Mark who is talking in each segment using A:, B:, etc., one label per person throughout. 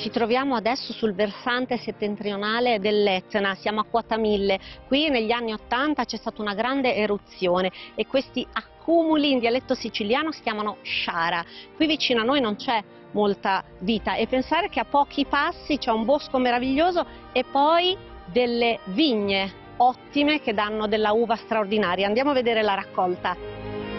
A: Ci troviamo adesso sul versante settentrionale dell'Etna, siamo a quota 1000. Qui negli anni 80 c'è stata una grande eruzione e questi accumuli in dialetto siciliano si chiamano sciara. Qui vicino a noi non c'è molta vita e pensare che a pochi passi c'è un bosco meraviglioso e poi delle vigne ottime che danno della uva straordinaria. Andiamo a vedere la raccolta.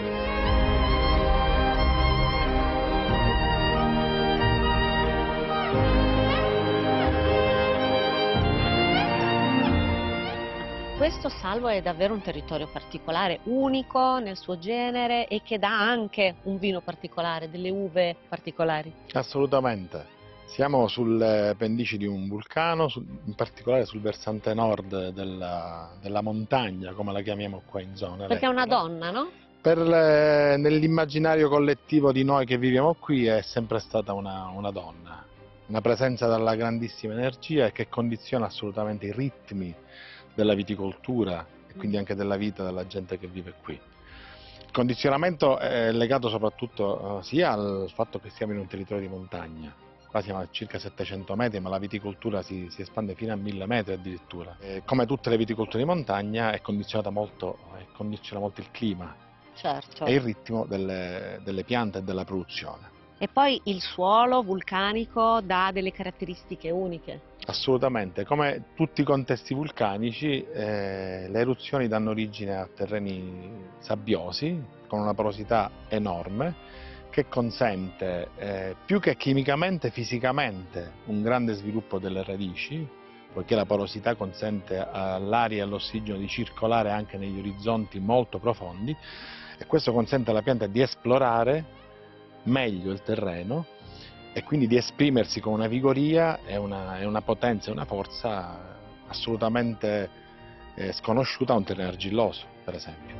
A: Questo Salvo è davvero un territorio particolare, unico nel suo genere e che dà anche un vino particolare, delle uve particolari.
B: Assolutamente. Siamo sulle pendici di un vulcano, in particolare sul versante nord della montagna, come la chiamiamo qua in zona.
A: Perché è una donna, no?
B: Nell'immaginario collettivo di noi che viviamo qui è sempre stata una donna, una presenza dalla grandissima energia e che condiziona assolutamente i ritmi della viticoltura e quindi anche della vita della gente che vive qui. Il condizionamento è legato soprattutto sia al fatto che siamo in un territorio di montagna, qua siamo a circa 700 metri, ma la viticoltura si espande fino a 1000 metri addirittura. Come tutte le viticolture di montagna condiziona molto il clima,
A: certo,
B: e il ritmo delle piante e della produzione.
A: E poi il suolo vulcanico dà delle caratteristiche uniche.
B: Assolutamente, come tutti i contesti vulcanici, le eruzioni danno origine a terreni sabbiosi con una porosità enorme che consente, più che chimicamente, fisicamente, un grande sviluppo delle radici, poiché la porosità consente all'aria e all'ossigeno di circolare anche negli orizzonti molto profondi e questo consente alla pianta di esplorare meglio il terreno e quindi di esprimersi con una vigoria e una potenza e una forza assolutamente sconosciuta a un terreno argilloso, per esempio.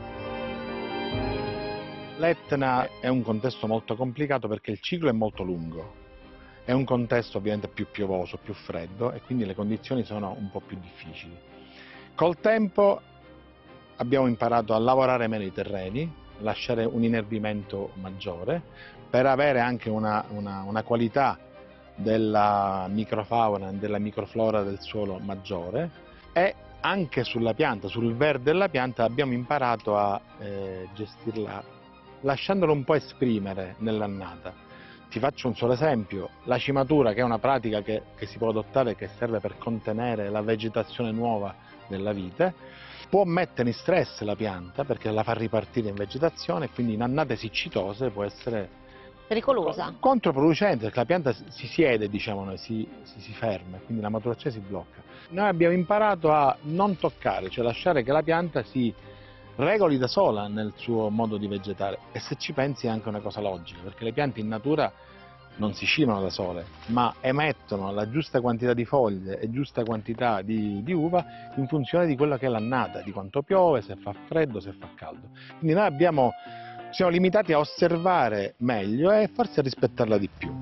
B: L'Etna è un contesto molto complicato perché il ciclo è molto lungo, è un contesto ovviamente più piovoso, più freddo e quindi le condizioni sono un po' più difficili. Col tempo abbiamo imparato a lavorare meno i terreni, lasciare un inervimento maggiore per avere anche una qualità della microfauna e della microflora del suolo maggiore e anche sulla pianta, sul verde della pianta abbiamo imparato a gestirla lasciandolo un po' esprimere nell'annata. Ti faccio un solo esempio, la cimatura che è una pratica che si può adottare e che serve per contenere la vegetazione nuova della vite, può mettere in stress la pianta perché la fa ripartire in vegetazione e quindi in annate siccitose può essere
A: pericolosa,
B: controproducente perché la pianta si siede, diciamo noi, si ferma, quindi la maturazione si blocca. Noi abbiamo imparato a non toccare, cioè lasciare che la pianta si regoli da sola nel suo modo di vegetare e se ci pensi è anche una cosa logica perché le piante in natura non si cimano da sole, ma emettono la giusta quantità di foglie e giusta quantità di uva in funzione di quella che è l'annata, di quanto piove, se fa freddo, se fa caldo. Quindi noi siamo limitati a osservare meglio e forse a rispettarla di più.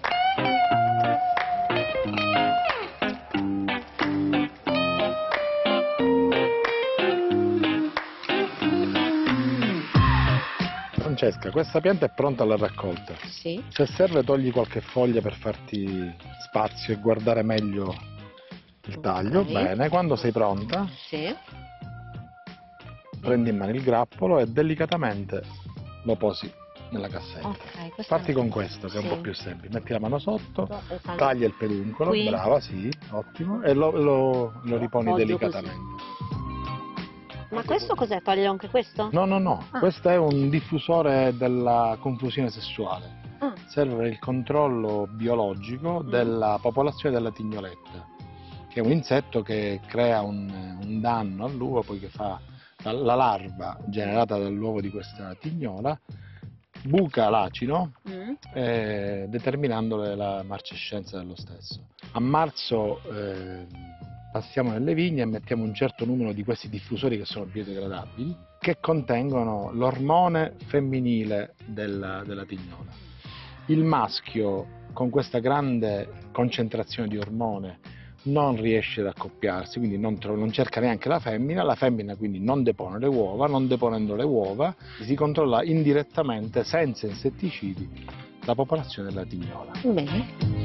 B: Francesca, questa pianta è pronta alla raccolta.
A: sì.
B: Se serve togli qualche foglia per farti spazio e guardare meglio il taglio.
A: Ok.
B: Bene, quando sei pronta
A: Sì.
B: prendi in mano il grappolo e delicatamente lo posi nella cassetta.
A: Ok,
B: Parti con questo che è un
A: sì.
B: po' più semplice, metti la mano sotto,
A: Taglio.
B: taglia il peduncolo,
A: Qui.
B: brava, sì, ottimo, e lo riponi
A: Appoggio
B: delicatamente.
A: Ma questo cos'è? Toglie anche questo?
B: No,
A: Ah.
B: questo è un diffusore della confusione sessuale.
A: Ah.
B: Serve per il controllo biologico della popolazione della tignoletta, che è un insetto che crea un danno all'uovo, poiché fa la larva generata dall'uovo di questa tignola, buca l'acino determinando la marcescenza dello stesso. A marzo passiamo nelle vigne e mettiamo un certo numero di questi diffusori che sono biodegradabili, che contengono l'ormone femminile della tignola. Il maschio, con questa grande concentrazione di ormone, non riesce ad accoppiarsi, quindi non cerca neanche la femmina quindi non depone le uova, non deponendo le uova si controlla indirettamente, senza insetticidi, la popolazione della tignola.
A: Bene.